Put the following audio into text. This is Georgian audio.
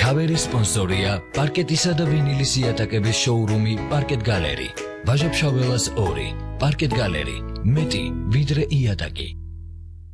ქავერის სპონსორია პარკეტისა და ვინილის იატაკების შოურუმი პარკეტ გალერი. ვაჟა-ფშაველას 2 პარკეტ გალერი მეტი ვიდრე იატაკი.